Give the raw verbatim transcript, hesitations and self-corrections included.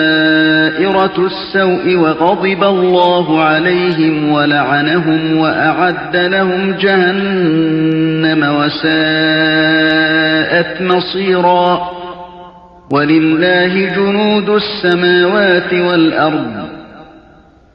دائرة السوء وغضب الله عليهم ولعنهم وأعد لهم جهنم وساءت مصيرا ولله جنود السماوات والأرض